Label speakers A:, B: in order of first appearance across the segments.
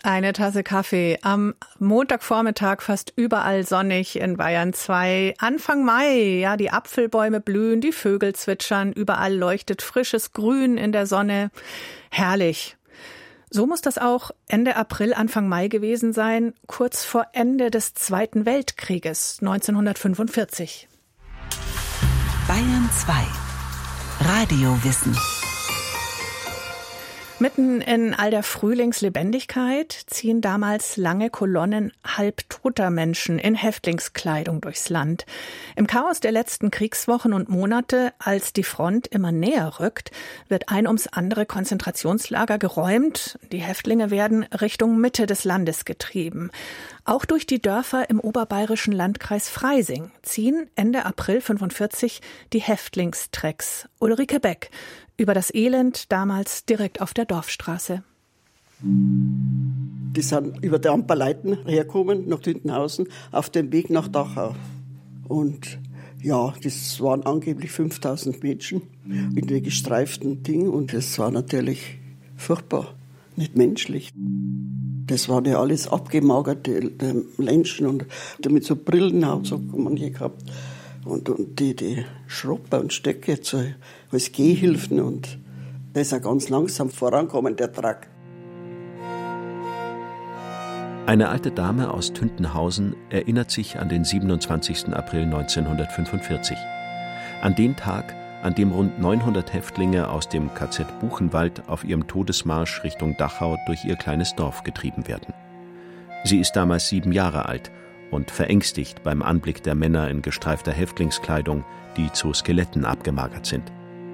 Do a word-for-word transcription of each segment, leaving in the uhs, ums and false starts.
A: Eine Tasse Kaffee. Am Montagvormittag fast überall sonnig in Bayern zwei. Anfang Mai, ja, die Apfelbäume blühen, die Vögel zwitschern, überall leuchtet frisches Grün in der Sonne. Herrlich. So muss das auch Ende April, Anfang Mai gewesen sein, kurz vor Ende des Zweiten Weltkrieges neunzehnhundertfünfundvierzig.
B: Bayern zwei. Radiowissen.
A: Mitten in all der Frühlingslebendigkeit ziehen damals lange Kolonnen halbtoter Menschen in Häftlingskleidung durchs Land. Im Chaos der letzten Kriegswochen und Monate, als die Front immer näher rückt, wird ein ums andere Konzentrationslager geräumt. Die Häftlinge werden Richtung Mitte des Landes getrieben. Auch durch die Dörfer im oberbayerischen Landkreis Freising ziehen Ende April fünfundvierzig die Häftlingstrecks. Ulrike Beck über das Elend damals direkt auf der Dorfstraße.
C: Die sind über die Amperleiten hergekommen, nach Tüntenhausen, auf dem Weg nach Dachau. Und ja, das waren angeblich fünftausend Menschen in den gestreiften Ding. Und das war natürlich furchtbar, nicht menschlich. Das waren ja alles abgemagerte Menschen und mit so Brillen haben so manche gehabt. Und, und die, die Schrupper und Stöcke zu, als Gehhilfen und da ist ja ganz langsam vorankommen, der Truck.
D: Eine alte Dame aus Tüntenhausen erinnert sich an den siebenundzwanzigsten April neunzehnhundertfünfundvierzig. An den Tag, an dem rund neunhundert Häftlinge aus dem K Z Buchenwald auf ihrem Todesmarsch Richtung Dachau durch ihr kleines Dorf getrieben werden. Sie ist damals sieben Jahre alt und verängstigt beim Anblick der Männer in gestreifter Häftlingskleidung, die zu Skeletten abgemagert sind.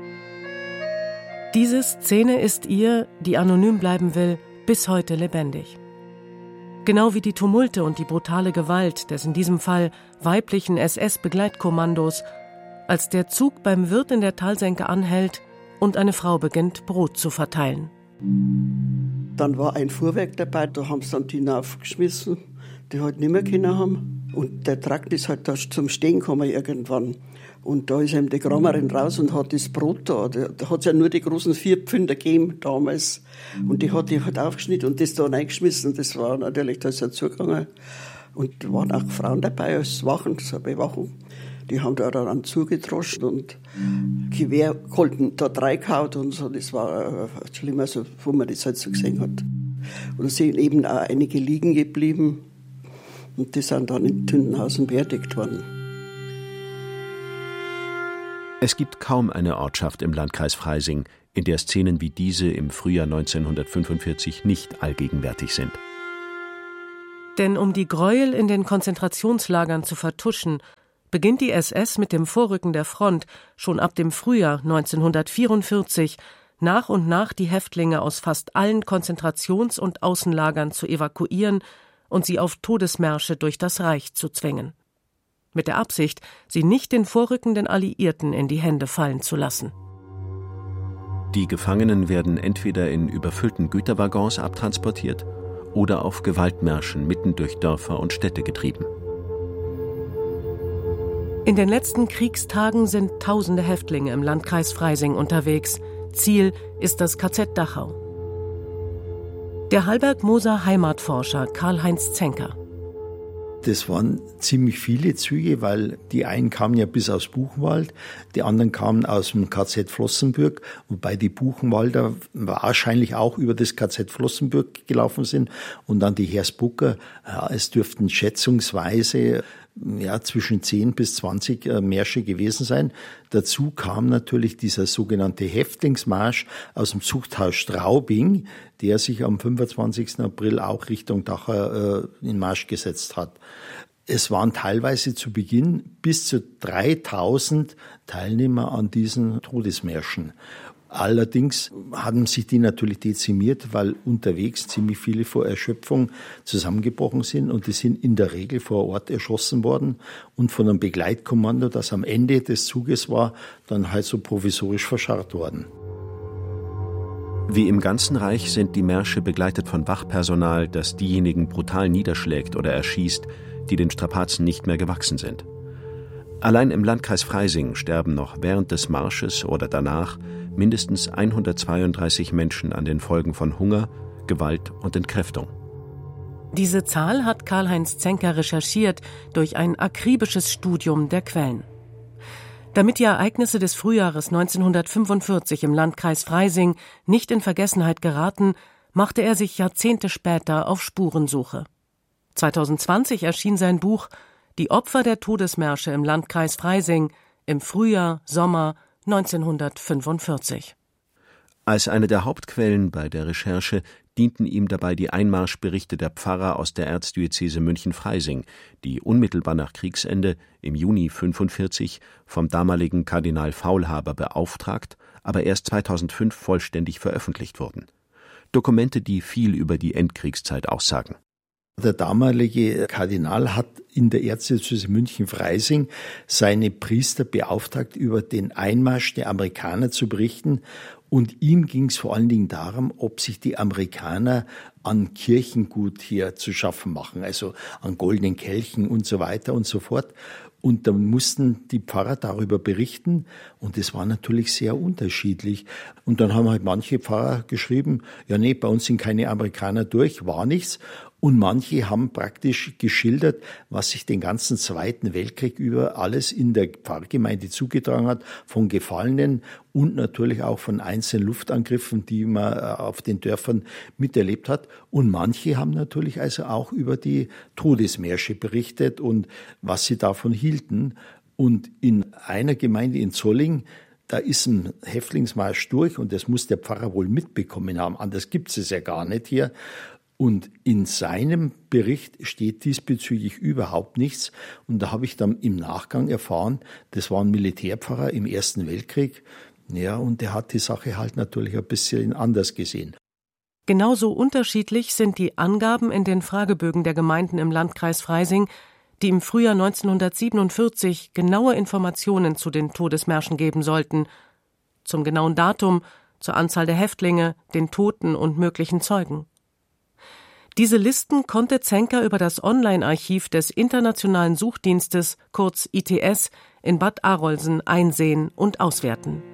E: Diese Szene ist ihr, die anonym bleiben will, bis heute lebendig. Genau wie die Tumulte und die brutale Gewalt des in diesem Fall weiblichen S S-Begleitkommandos, als der Zug beim Wirt in der Talsenke anhält und eine Frau beginnt, Brot zu verteilen.
C: Dann war ein Fuhrwerk dabei, da haben sie dann die hinaufgeschmissen, die halt nicht mehr können haben. Und der Trakt ist halt da zum Stehen gekommen irgendwann. Und da ist eben die Grammerin raus und hat das Brot da. Da, da hat es ja nur die großen vier Pfünder gegeben damals. Und die hat die halt aufgeschnitten und das da reingeschmissen. Das war natürlich, da ist ja zugegangen. Und da waren auch Frauen dabei als Wachen, so eine Bewachung. Die haben da dann zugedroscht und Gewehrkolten da reingehauen und so. Das war äh, schlimm, also, wo man das halt so gesehen hat. Und es sind eben auch einige liegen geblieben. Und die sind dann in Tüntenhausen beerdigt worden.
D: Es gibt kaum eine Ortschaft im Landkreis Freising, in der Szenen wie diese im Frühjahr neunzehnhundertfünfundvierzig nicht allgegenwärtig sind.
E: Denn um die Gräuel in den Konzentrationslagern zu vertuschen, beginnt die S S mit dem Vorrücken der Front schon ab dem Frühjahr neunzehnhundertvierundvierzig nach und nach die Häftlinge aus fast allen Konzentrations- und Außenlagern zu evakuieren und sie auf Todesmärsche durch das Reich zu zwingen. Mit der Absicht, sie nicht den vorrückenden Alliierten in die Hände fallen zu lassen.
D: Die Gefangenen werden entweder in überfüllten Güterwaggons abtransportiert oder auf Gewaltmärschen mitten durch Dörfer und Städte getrieben.
E: In den letzten Kriegstagen sind tausende Häftlinge im Landkreis Freising unterwegs. Ziel ist das K Z Dachau. Der Hallberg-Moser Heimatforscher Karl-Heinz Zenker.
F: Das waren ziemlich viele Züge, weil die einen kamen ja bis aus Buchenwald, die anderen kamen aus dem K Z Flossenbürg, wobei die Buchenwalder wahrscheinlich auch über das K Z Flossenbürg gelaufen sind und dann die Hersbrucker. Ja, es dürften schätzungsweise ja, zwischen zehn bis zwanzig äh, Märsche gewesen sein. Dazu kam natürlich dieser sogenannte Häftlingsmarsch aus dem Zuchthaus Straubing, der sich am fünfundzwanzigsten April auch Richtung Dachau äh, in Marsch gesetzt hat. Es waren teilweise zu Beginn bis zu dreitausend Teilnehmer an diesen Todesmärschen. Allerdings haben sich die natürlich dezimiert, weil unterwegs ziemlich viele vor Erschöpfung zusammengebrochen sind und die sind in der Regel vor Ort erschossen worden und von einem Begleitkommando, das am Ende des Zuges war, dann halt so provisorisch verscharrt worden.
D: Wie im ganzen Reich sind die Märsche begleitet von Wachpersonal, das diejenigen brutal niederschlägt oder erschießt, die den Strapazen nicht mehr gewachsen sind. Allein im Landkreis Freising sterben noch während des Marsches oder danach mindestens hundertzweiunddreißig Menschen an den Folgen von Hunger, Gewalt und Entkräftung.
E: Diese Zahl hat Karl-Heinz Zenker recherchiert durch ein akribisches Studium der Quellen. Damit die Ereignisse des Frühjahres neunzehnhundertfünfundvierzig im Landkreis Freising nicht in Vergessenheit geraten, machte er sich Jahrzehnte später auf Spurensuche. zweitausendzwanzig erschien sein Buch »Die Opfer der Todesmärsche im Landkreis Freising im Frühjahr, Sommer neunzehnhundertfünfundvierzig«.
D: Als eine der Hauptquellen bei der Recherche dienten ihm dabei die Einmarschberichte der Pfarrer aus der Erzdiözese München-Freising, die unmittelbar nach Kriegsende im Juni fünfundvierzig vom damaligen Kardinal Faulhaber beauftragt, aber erst zweitausendfünf vollständig veröffentlicht wurden. Dokumente, die viel über die Endkriegszeit aussagen.
F: Der damalige Kardinal hat in der Erzdiözese München-Freising seine Priester beauftragt, über den Einmarsch der Amerikaner zu berichten. Und ihm ging es vor allen Dingen darum, ob sich die Amerikaner an Kirchengut hier zu schaffen machen, also an goldenen Kelchen und so weiter und so fort. Und dann mussten die Pfarrer darüber berichten und das war natürlich sehr unterschiedlich. Und dann haben halt manche Pfarrer geschrieben, ja nee, bei uns sind keine Amerikaner durch, war nichts. Und manche haben praktisch geschildert, was sich den ganzen Zweiten Weltkrieg über alles in der Pfarrgemeinde zugetragen hat, von Gefallenen und natürlich auch von einzelnen Luftangriffen, die man auf den Dörfern miterlebt hat. Und manche haben natürlich also auch über die Todesmärsche berichtet und was sie davon hielten. Und in einer Gemeinde in Zolling, da ist ein Häftlingsmarsch durch und das muss der Pfarrer wohl mitbekommen haben. Anders gibt es ja gar nicht hier. Und in seinem Bericht steht diesbezüglich überhaupt nichts. Und da habe ich dann im Nachgang erfahren, das war ein Militärpfarrer im Ersten Weltkrieg. Ja, und der hat die Sache halt natürlich ein bisschen anders gesehen.
E: Genauso unterschiedlich sind die Angaben in den Fragebögen der Gemeinden im Landkreis Freising, die im Frühjahr neunzehnhundertsiebenundvierzig genaue Informationen zu den Todesmärschen geben sollten. Zum genauen Datum, zur Anzahl der Häftlinge, den Toten und möglichen Zeugen. Diese Listen konnte Zenker über das Online-Archiv des Internationalen Suchdienstes, kurz I T S, in Bad Arolsen einsehen und auswerten.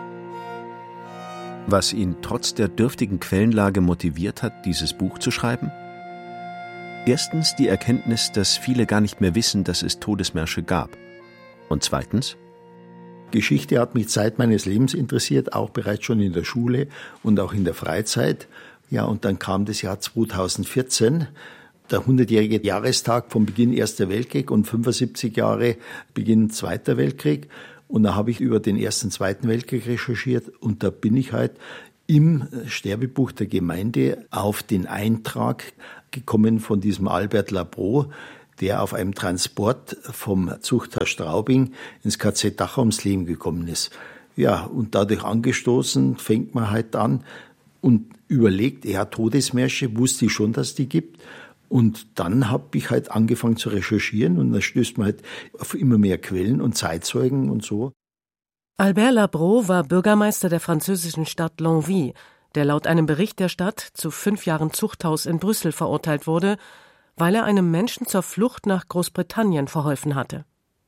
D: Was ihn trotz der dürftigen Quellenlage motiviert hat, dieses Buch zu schreiben? Erstens die Erkenntnis, dass viele gar nicht mehr wissen, dass es Todesmärsche gab. Und zweitens?
F: Geschichte hat mich Zeit meines Lebens interessiert, auch bereits schon in der Schule und auch in der Freizeit. Ja, und dann kam das Jahr zweitausendvierzehn, der hundertjährige Jahrestag vom Beginn Erster Weltkrieg und fünfundsiebzig Jahre Beginn Zweiter Weltkrieg. Und da habe ich über den Ersten, Zweiten Weltkrieg recherchiert und da bin ich halt im Sterbebuch der Gemeinde auf den Eintrag gekommen von diesem Albert Labro, der auf einem Transport vom Zuchthaus Straubing ins K Z Dachau ums Leben gekommen ist. Ja, und dadurch angestoßen fängt man halt an und überlegt, ja, Todesmärsche, wusste ich schon, dass die gibt. Und dann habe ich halt angefangen zu recherchieren und dann stößt man halt auf immer mehr Quellen und Zeitzeugen und so.
E: Albert Labro war Bürgermeister der französischen Stadt Longwy, der laut einem Bericht der Stadt zu fünf Jahren Zuchthaus in Brüssel verurteilt wurde, weil er einem Menschen zur Flucht nach Großbritannien verholfen hatte.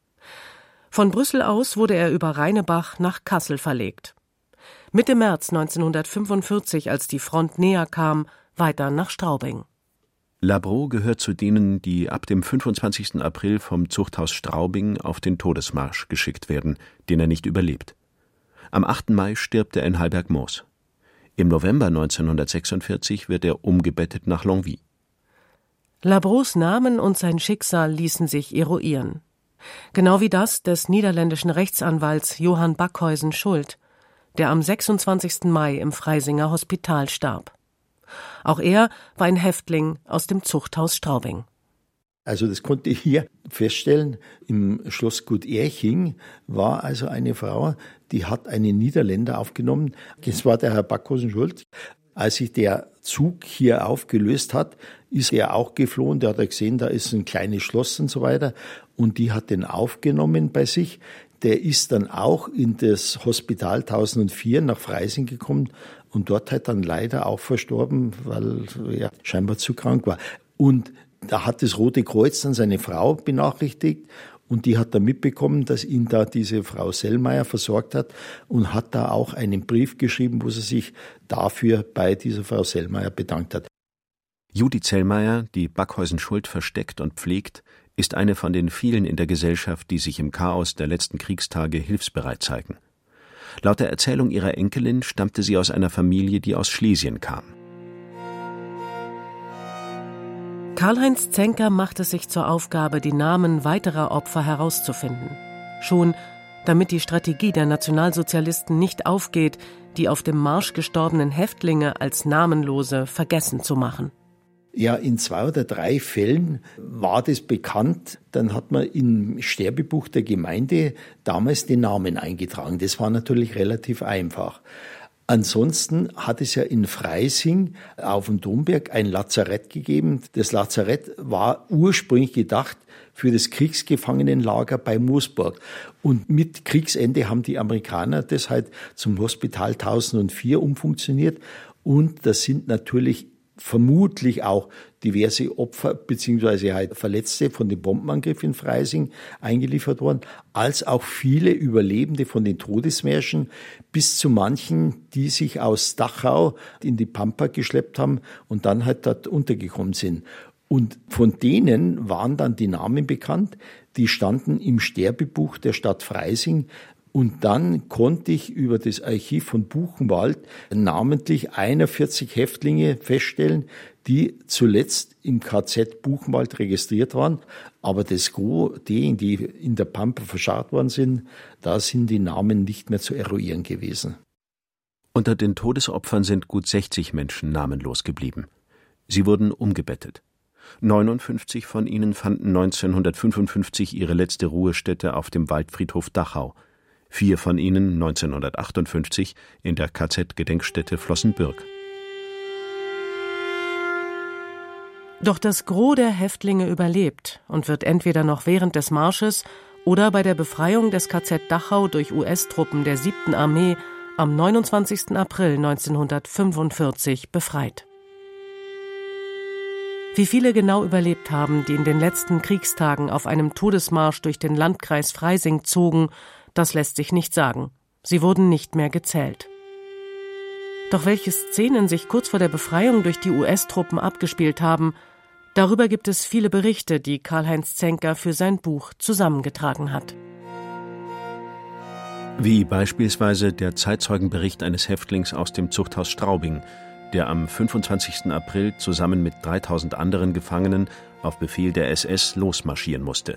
E: Von Brüssel aus wurde er über Rheinebach nach Kassel verlegt. Mitte März neunzehnhundertfünfundvierzig, als die Front näher kam, weiter nach Straubing.
D: Labro gehört zu denen, die ab dem fünfundzwanzigsten April vom Zuchthaus Straubing auf den Todesmarsch geschickt werden, den er nicht überlebt. Am achten Mai stirbt er in Hallberg-Moos. Im November neunzehnhundertsechsundvierzig wird er umgebettet nach Longwy.
E: Labros Namen und sein Schicksal ließen sich eruieren. Genau wie das des niederländischen Rechtsanwalts Johann Backhuysen-Schuld, der am sechsundzwanzigsten Mai im Freisinger Hospital starb. Auch er war ein Häftling aus dem Zuchthaus Straubing.
F: Also das konnte ich hier feststellen. Im Schloss Gut Erching war also eine Frau, die hat einen Niederländer aufgenommen. Das war der Herr Backhuysen-Schuld. Als sich der Zug hier aufgelöst hat, ist er auch geflohen. Der hat gesehen, da ist ein kleines Schloss und so weiter. Und die hat den aufgenommen bei sich. Der ist dann auch in das Hospital tausendvier nach Freising gekommen und dort hat dann leider auch verstorben, weil er scheinbar zu krank war. Und da hat das Rote Kreuz dann seine Frau benachrichtigt und die hat dann mitbekommen, dass ihn da diese Frau Sellmeier versorgt hat und hat da auch einen Brief geschrieben, wo sie sich dafür bei dieser Frau Sellmeier bedankt hat.
D: Judy Zellmeyer, die Backhäusen-Schuld versteckt und pflegt, ist eine von den vielen in der Gesellschaft, die sich im Chaos der letzten Kriegstage hilfsbereit zeigen. Laut der Erzählung ihrer Enkelin stammte sie aus einer Familie, die aus Schlesien kam.
E: Karl-Heinz Zenker macht es sich zur Aufgabe, die Namen weiterer Opfer herauszufinden. Schon damit die Strategie der Nationalsozialisten nicht aufgeht, die auf dem Marsch gestorbenen Häftlinge als Namenlose vergessen zu machen.
F: Ja, in zwei oder drei Fällen war das bekannt. Dann hat man im Sterbebuch der Gemeinde damals den Namen eingetragen. Das war natürlich relativ einfach. Ansonsten hat es ja in Freising auf dem Domberg ein Lazarett gegeben. Das Lazarett war ursprünglich gedacht für das Kriegsgefangenenlager bei Moosburg. Und mit Kriegsende haben die Amerikaner das halt zum Hospital tausendvier umfunktioniert. Und das sind natürlich vermutlich auch diverse Opfer bzw. halt Verletzte von dem Bombenangriff in Freising eingeliefert worden, als auch viele Überlebende von den Todesmärschen, bis zu manchen, die sich aus Dachau in die Pampa geschleppt haben und dann halt dort untergekommen sind. Und von denen waren dann die Namen bekannt, die standen im Sterbebuch der Stadt Freising. Und dann konnte ich über das Archiv von Buchenwald namentlich einundvierzig Häftlinge feststellen, die zuletzt im K Z Buchenwald registriert waren. Aber das Gros, diejenigen, die in der Pampa verscharrt worden sind, da sind die Namen nicht mehr zu eruieren gewesen.
D: Unter den Todesopfern sind gut sechzig Menschen namenlos geblieben. Sie wurden umgebettet. neunundfünfzig von ihnen fanden neunzehnhundertfünfundfünfzig ihre letzte Ruhestätte auf dem Waldfriedhof Dachau. Vier von ihnen neunzehnhundertachtundfünfzig in der K Z-Gedenkstätte Flossenbürg.
E: Doch das Gros der Häftlinge überlebt und wird entweder noch während des Marsches oder bei der Befreiung des K Z Dachau durch U S-Truppen der siebten Armee am neunundzwanzigsten April neunzehnhundertfünfundvierzig befreit. Wie viele genau überlebt haben, die in den letzten Kriegstagen auf einem Todesmarsch durch den Landkreis Freising zogen, das lässt sich nicht sagen. Sie wurden nicht mehr gezählt. Doch welche Szenen sich kurz vor der Befreiung durch die U S-Truppen abgespielt haben, darüber gibt es viele Berichte, die Karl-Heinz Zenker für sein Buch zusammengetragen hat.
D: Wie beispielsweise der Zeitzeugenbericht eines Häftlings aus dem Zuchthaus Straubing, der am fünfundzwanzigsten April zusammen mit dreitausend anderen Gefangenen auf Befehl der S S losmarschieren musste.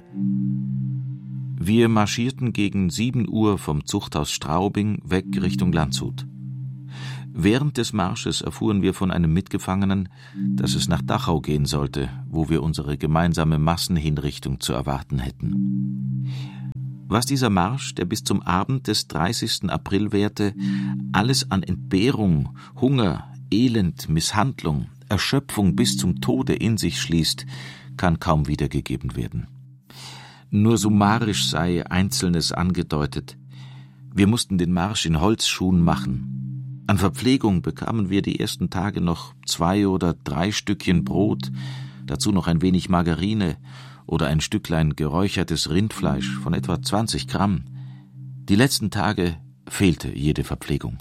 G: Wir marschierten gegen sieben Uhr vom Zuchthaus Straubing weg Richtung Landshut. Während des Marsches erfuhren wir von einem Mitgefangenen, dass es nach Dachau gehen sollte, wo wir unsere gemeinsame Massenhinrichtung zu erwarten hätten. Was dieser Marsch, der bis zum Abend des dreißigsten April währte, alles an Entbehrung, Hunger, Elend, Misshandlung, Erschöpfung bis zum Tode in sich schließt, kann kaum wiedergegeben werden. Nur summarisch sei Einzelnes angedeutet. Wir mussten den Marsch in Holzschuhen machen. An Verpflegung bekamen wir die ersten Tage noch zwei oder drei Stückchen Brot, dazu noch ein wenig Margarine oder ein Stücklein geräuchertes Rindfleisch von etwa zwanzig Gramm. Die letzten Tage fehlte jede Verpflegung.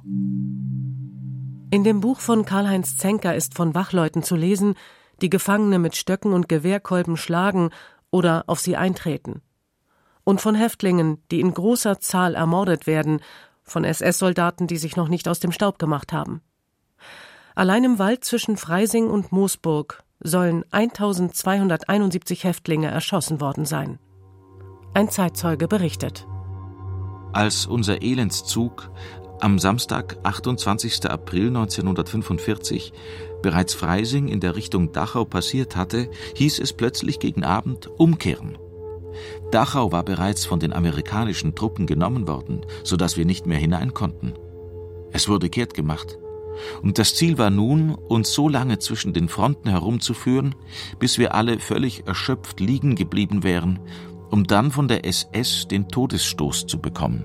E: In dem Buch von Karl-Heinz Zenker ist von Wachleuten zu lesen, die Gefangene mit Stöcken und Gewehrkolben schlagen oder auf sie eintreten. Und von Häftlingen, die in großer Zahl ermordet werden, von S S-Soldaten, die sich noch nicht aus dem Staub gemacht haben. Allein im Wald zwischen Freising und Moosburg sollen eintausendzweihunderteinundsiebzig Häftlinge erschossen worden sein. Ein Zeitzeuge berichtet.
G: Als unser Elendszug am Samstag, achtundzwanzigsten April neunzehnhundertfünfundvierzig, bereits Freising in der Richtung Dachau passiert hatte, hieß es plötzlich gegen Abend umkehren. Dachau war bereits von den amerikanischen Truppen genommen worden, sodass wir nicht mehr hinein konnten. Es wurde kehrt gemacht. Und das Ziel war nun, uns so lange zwischen den Fronten herumzuführen, bis wir alle völlig erschöpft liegen geblieben wären, um dann von der S S den Todesstoß zu bekommen.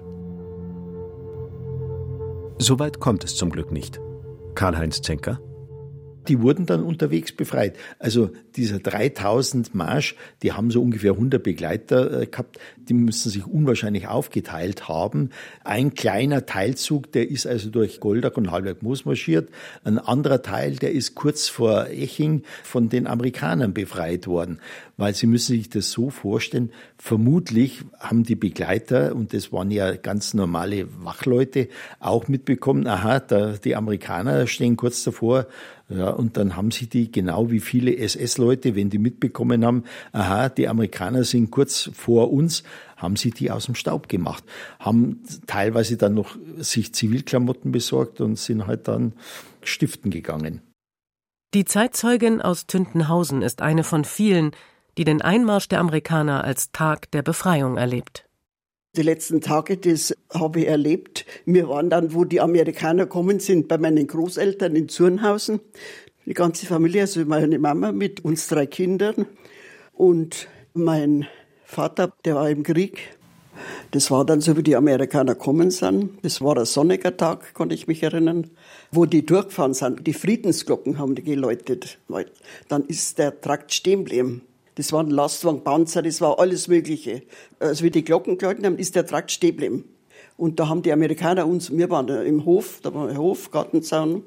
D: Soweit kommt es zum Glück nicht. Karl-Heinz Zenker?
F: Die wurden dann unterwegs befreit. Also dieser dreitausend Marsch, die haben so ungefähr hundert Begleiter äh, gehabt. Die müssen sich unwahrscheinlich aufgeteilt haben. Ein kleiner Teilzug, der ist also durch Goldach und Halberg-Moos marschiert. Ein anderer Teil, der ist kurz vor Eching von den Amerikanern befreit worden. Weil Sie müssen sich das so vorstellen, vermutlich haben die Begleiter, und das waren ja ganz normale Wachleute, auch mitbekommen, aha, da, die Amerikaner stehen kurz davor. Ja, und dann haben sie die, genau wie viele S S-Leute, wenn die mitbekommen haben, aha, die Amerikaner sind kurz vor uns, haben sie die aus dem Staub gemacht. Haben teilweise dann noch sich Zivilklamotten besorgt und sind halt dann stiften gegangen.
E: Die Zeitzeugin aus Tüntenhausen ist eine von vielen, die den Einmarsch der Amerikaner als Tag der Befreiung erlebt.
C: Die letzten Tage, das habe ich erlebt. Wir waren dann, wo die Amerikaner gekommen sind, bei meinen Großeltern in Zurnhausen. Die ganze Familie, also meine Mama mit uns drei Kindern. Und mein Vater, der war im Krieg. Das war dann so, wie die Amerikaner gekommen sind. Das war ein sonniger Tag, kann ich mich erinnern. Wo die durchgefahren sind, die Friedensglocken haben die geläutet. Dann ist der Trakt stehen geblieben. Das waren Lastwagen, Panzer, das war alles Mögliche. Also wie die Glocken geläutet haben, ist der Trakt stehen geblieben. Und da haben die Amerikaner uns, wir waren im Hof, da war ein Hof, Gartenzaun.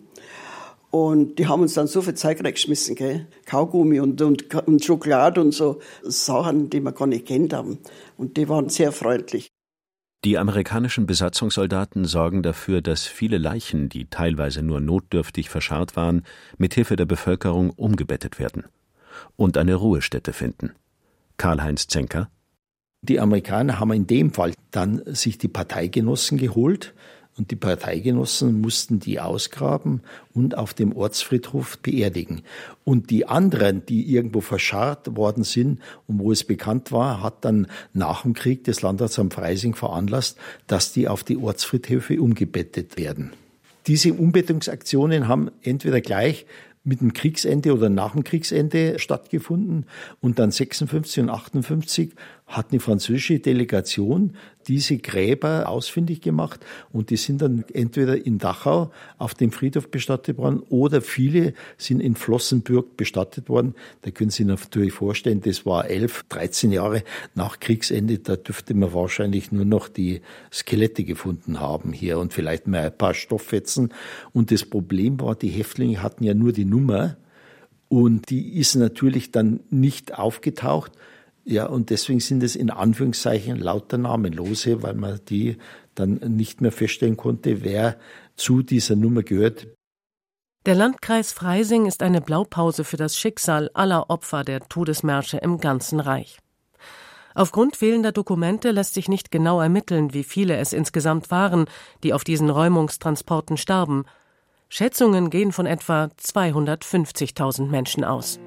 C: Und die haben uns dann so viel Zeug reingeschmissen, gell? Kaugummi und, und, und Schokolade und so Sachen, die wir gar nicht kennt haben. Und die waren sehr freundlich.
D: Die amerikanischen Besatzungssoldaten sorgen dafür, dass viele Leichen, die teilweise nur notdürftig verscharrt waren, mithilfe der Bevölkerung umgebettet werden und eine Ruhestätte finden. Karl-Heinz Zenker.
F: Die Amerikaner haben in dem Fall dann sich die Parteigenossen geholt und die Parteigenossen mussten die ausgraben und auf dem Ortsfriedhof beerdigen. Und die anderen, die irgendwo verscharrt worden sind und wo es bekannt war, hat dann nach dem Krieg das Landratsamt Freising veranlasst, dass die auf die Ortsfriedhöfe umgebettet werden. Diese Umbettungsaktionen haben entweder gleich mit dem Kriegsende oder nach dem Kriegsende stattgefunden. Und dann sechsundfünfzig und achtundfünfzig hat eine französische Delegation diese Gräber ausfindig gemacht und die sind dann entweder in Dachau auf dem Friedhof bestattet worden oder viele sind in Flossenbürg bestattet worden. Da können Sie sich natürlich vorstellen, das war elf, dreizehn Jahre nach Kriegsende, da dürfte man wahrscheinlich nur noch die Skelette gefunden haben hier und vielleicht mal ein paar Stofffetzen. Und das Problem war, die Häftlinge hatten ja nur die Nummer und die ist natürlich dann nicht aufgetaucht. Ja, und deswegen sind es in Anführungszeichen lauter Namenlose, weil man die dann nicht mehr feststellen konnte, wer zu dieser Nummer gehört.
E: Der Landkreis Freising ist eine Blaupause für das Schicksal aller Opfer der Todesmärsche im ganzen Reich. Aufgrund fehlender Dokumente lässt sich nicht genau ermitteln, wie viele es insgesamt waren, die auf diesen Räumungstransporten starben. Schätzungen gehen von etwa zweihundertfünfzigtausend Menschen aus.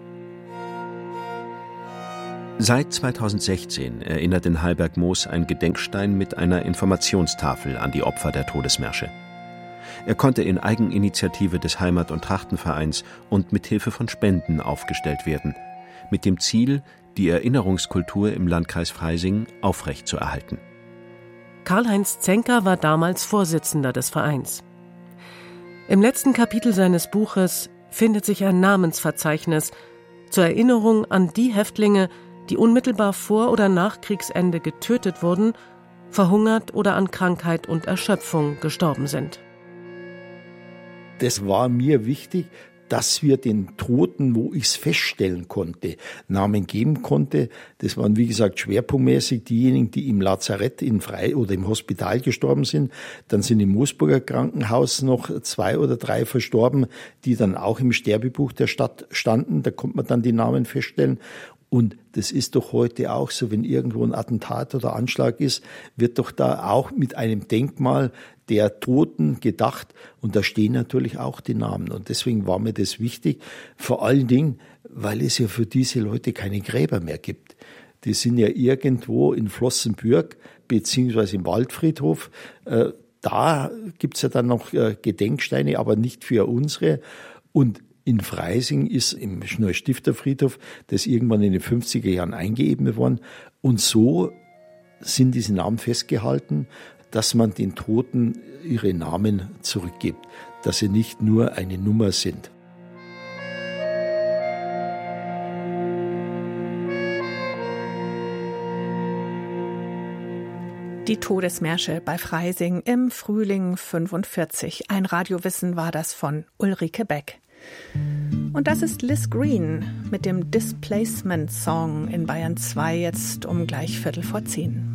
D: Seit zweitausendsechzehn erinnert in Halberg-Moos ein Gedenkstein mit einer Informationstafel an die Opfer der Todesmärsche. Er konnte in Eigeninitiative des Heimat- und Trachtenvereins und mit Hilfe von Spenden aufgestellt werden, mit dem Ziel, die Erinnerungskultur im Landkreis Freising aufrechtzuerhalten.
E: Karl-Heinz Zenker war damals Vorsitzender des Vereins. Im letzten Kapitel seines Buches findet sich ein Namensverzeichnis zur Erinnerung an die Häftlinge, die unmittelbar vor oder nach Kriegsende getötet wurden, verhungert oder an Krankheit und Erschöpfung gestorben sind.
F: Das war mir wichtig, dass wir den Toten, wo ich es feststellen konnte, Namen geben konnte. Das waren, wie gesagt, schwerpunktmäßig diejenigen, die im Lazarett in Frei oder im Hospital gestorben sind. Dann sind im Moosburger Krankenhaus noch zwei oder drei verstorben, die dann auch im Sterbebuch der Stadt standen. Da konnte man dann die Namen feststellen. Und das ist doch heute auch so, wenn irgendwo ein Attentat oder Anschlag ist, wird doch da auch mit einem Denkmal der Toten gedacht. Und da stehen natürlich auch die Namen. Und deswegen war mir das wichtig, vor allen Dingen, weil es ja für diese Leute keine Gräber mehr gibt. Die sind ja irgendwo in Flossenbürg beziehungsweise im Waldfriedhof. Da gibt's ja dann noch Gedenksteine, aber nicht für unsere. Und in Freising ist im Neustifterfriedhof das irgendwann in den fünfziger Jahren eingeebnet worden. Und so sind diese Namen festgehalten, dass man den Toten ihre Namen zurückgibt, dass sie nicht nur eine Nummer sind.
A: Die Todesmärsche bei Freising im Frühling fünfundvierzig. Ein Radiowissen war das von Ulrike Beck. Und das ist Liz Green mit dem Displacement Song in Bayern zwei, jetzt um gleich Viertel vor zehn.